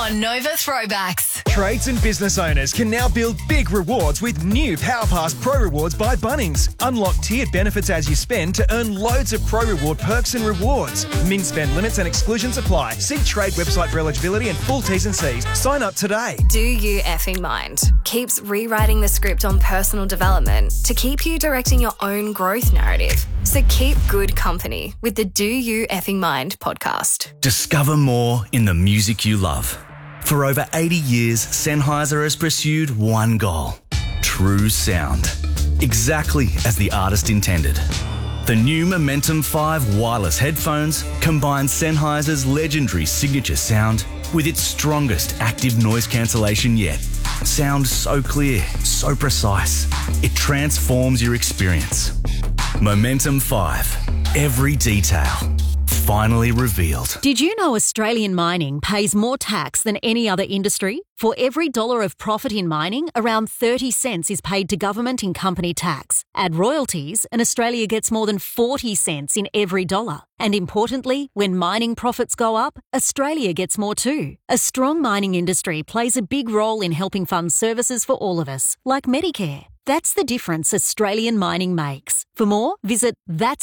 on Nova Throwbacks. Trades and business owners can now build big rewards with new PowerPass Pro Rewards by Bunnings. Unlock tiered benefits as you spend to earn loads of Pro Reward perks and rewards. Min spend limits and exclusions apply. See Trade website for eligibility and full T's and C's. Sign up today. Do You Effing Mind keeps rewriting the script on personal development to keep you directing your own growth narrative. So keep good company with the Do You Effing Mind podcast. Discover more in the music you love. For over 80 years, Sennheiser has pursued one goal: true sound. Exactly as the artist intended. The new Momentum 5 wireless headphones combine Sennheiser's legendary signature sound with its strongest active noise cancellation yet. Sound so clear, so precise, it transforms your experience. Momentum 5. Every detail. Finally revealed. Did you know Australian mining pays more tax than any other industry? For every dollar of profit in mining, around 30 cents is paid to government in company tax. Add royalties, and Australia gets more than 40 cents in every dollar. And importantly, when mining profits go up, Australia gets more too. A strong mining industry plays a big role in helping fund services for all of us, like Medicare. That's the difference Australian mining makes. For more, visit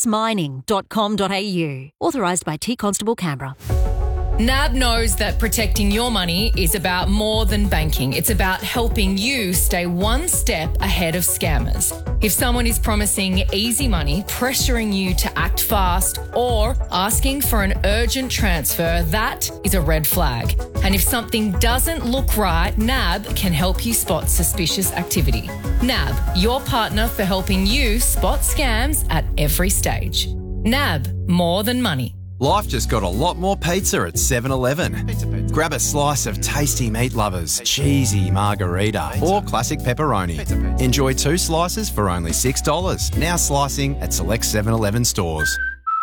thatsmining.com.au. Authorised by T Constable Canberra. NAB knows that protecting your money is about more than banking. It's about helping you stay one step ahead of scammers. If someone is promising easy money, pressuring you to act fast, or asking for an urgent transfer, that is a red flag. And if something doesn't look right, NAB can help you spot suspicious activity. NAB, your partner for helping you spot scams at every stage. NAB, more than money. Life just got a lot more pizza at 7-Eleven. Grab a slice of tasty meat lovers, cheesy margarita, or classic pepperoni. Enjoy 2 slices for only $6. Now slicing at select 7-Eleven stores.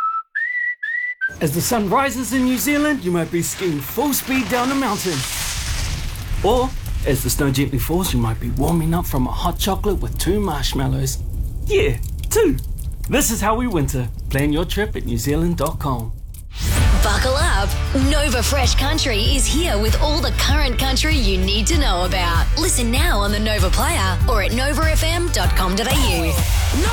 As the sun rises in New Zealand, you might be skiing full speed down a mountain. Or, as the snow gently falls, you might be warming up from a hot chocolate with 2 marshmallows. Yeah, 2. This is how we winter. Plan your trip at newzealand.com. Buckle up. Nova Fresh Country is here with all the current country you need to know about. Listen now on the Nova Player or at novafm.com.au.